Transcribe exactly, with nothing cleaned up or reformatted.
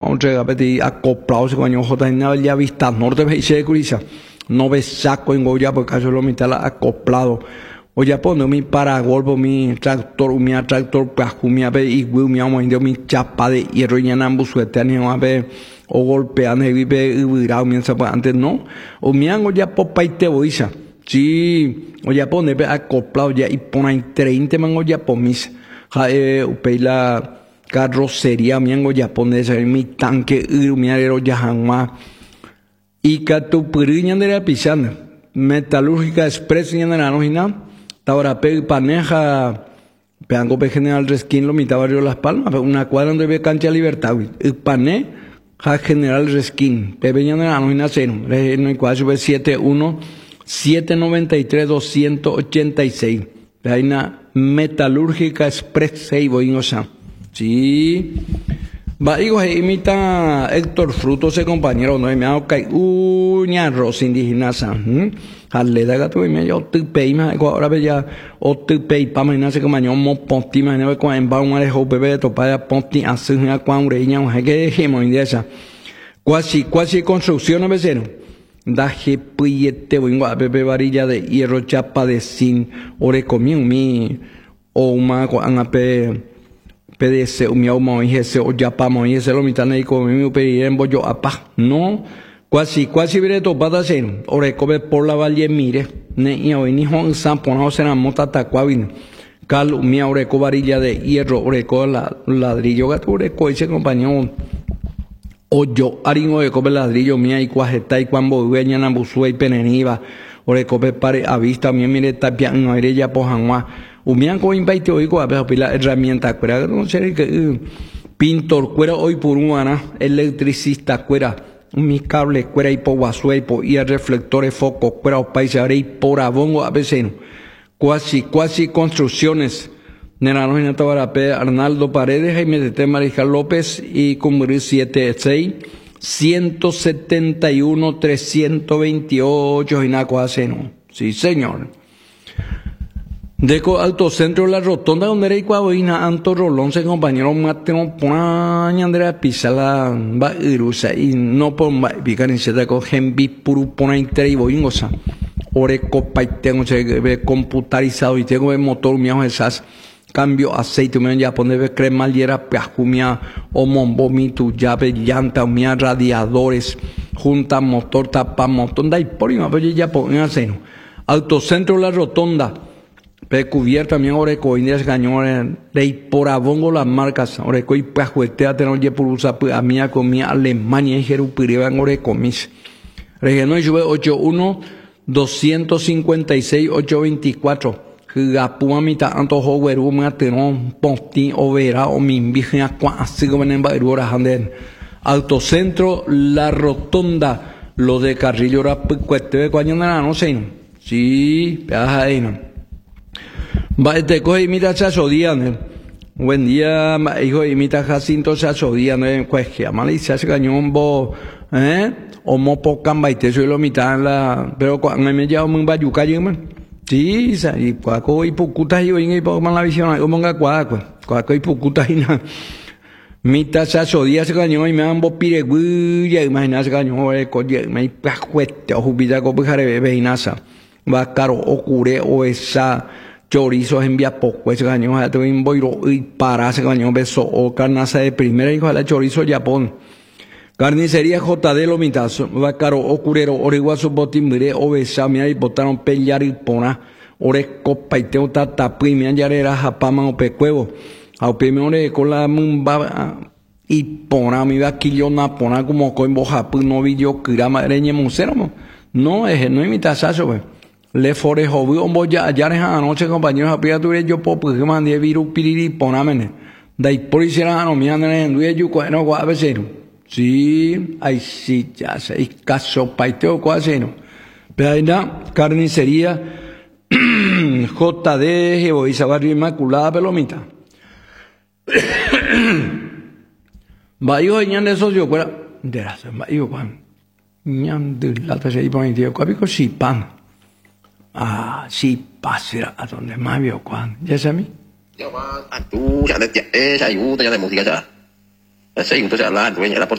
otra vez acoplado se coño J en ya vista norte me dice curisa no ves saco en Goya porque acaso lo mitad acoplado oye pone mi paragolpo mi tractor mi tractor placu mi ave y mi amo indio mi chapa de hierro y en suerte ni a ver o golpean y vive y virado mientras antes no o mi ango ya popa y te boisa sí oye pone acoplado ya y pone treinta mango ya pomis ja upeila carrocería miango japonesa mi tanque iluminadero yahanma y catupuriña de la pisana metalúrgica express y en la nojina tabara pe paneja peango pe general reskin lo mitad barrio Las Palmas una cuadra donde ve cancha Libertad el pané ja general reskin pe veña de la nojina cero no hay cuatro ve siete uno siete noventa y tres doscientos ochenta y seis la vaina metalúrgica express seis voy o sea sí, va hijo imita Héctor Frutos ese compañero no me ha caído uña rosa indígena san alle da gato y me yo te pei ma ahora ve ya o te pei pa mañana se como yo mo ponti ma no con en ba un arejo bebé to pa ponti hace una cuaureña un que dejemos indesa cuasi cuasi construcción a veces daje puyete vengo a bebé varilla de hierro chapa de zinc ore comí mi o uma con ape P D C o mi alma y ese o ya pa mo y ese lo mitad ahí con mi pedir en bollo apa no casi casi vire to para hacer ore come por la valle mire ne y hoy ni hon san ponao será mota tacuavin cal mi ore co varilla de hierro ore co la ladrillo gato ore co ese compañero o yo aringo de come ladrillo mía y cuajeta y cuando veña na busue y peneniva ore come pare a vista mi mire tapia no aire ya pojanwa Umian con invite hoy con la pila herramienta cuera no sé que pintor cuera hoy por un ana electricista cuera mi cable cuera y po guasue po y reflectores foco cuera o paisare y por abongo a veces cuasi cuasi construcciones nena no en tabarape Arnaldo Paredes Jaime de T. Mariscal López y Cumbrí siete seis ciento setenta y uno trescientos veintiocho y naco hacen sí señor Deco Autocentro La Rotonda donde era Icuaboina Anto Rolón se compañero Mateo Poña Andrea Pisala va irusa y no por picar en seta con Genvi puru pona interi boingosa ore copa y tengo se ve computarizado y tengo el motor mío esas cambio aceite me ya poner crema liera piajumia o mombo mi tu llave llanta mía radiadores junta motor tapa motor dai por ima pues ya ponen seno Autocentro La Rotonda Pe cubierta mi oreco indias cañones de por abongo las marcas oreco y pajuetea tener ye purusa a mía comía Alemania y jerupiriba en oreco mis regiono y sube ochenta y uno doscientos cincuenta y seis ochocientos veinticuatro Gapua mitad antojo weru me atenón ponti overa o mi invigena así como en bairura handen Autocentro La Rotonda lo de Carrillo era cueste de coño no sé sí pedaja ahí no Va, te coge imita Chasodían. Buen día, hijo, imita Jacinto Chasodían. Pues que malicia se cañón bo, ¿eh? O mopo camba y te soy lo mitad la. Pero cuando me llamo un bayuca, yo me. Sí, y cuaco y pucuta y oye y poco más la visión. Yo ponga cuaco, cuaco y pucuta y nada. Mita Chasodían se cañón y me han bo pireguilla. Imagina se cañón, eh, coye, me pajuete o jubita copo jare bebe y nasa. Va caro o cure o esa. Chorizos envía poco ese cañón ya tengo un boiro y para ese cañón beso o carnaza de primera hijo de la chorizo Japón carnicería J D lo mitazo va caro o curero origuazo botimbre o besa mira y botaron pellar y pona ore copa y teo tata primian yarera japama o pecuevo a primero con la mumba y pona mi va quillona pona como coimbo japu no video kirama reñe musero no es no imitazazo pues le forejo vi un boya ayer anoche compañeros a piature yo popo que mandé viru piriri ponamene dai por hiciera no me andan en dueño no gua becero sí ay sí ya sé caso paiteo cuaseno pero ahí na carnicería J D Jeboiza Barrio Inmaculada Pelomita va yo ñan de socio fuera de la va yo Juan ñan de la tase y pon tío capico si pan ah si pasera a donde más vio Juan ya sé a mí ya va a tú ya de eh ya ayuda ya de música ya ese ayuda ya la dueña la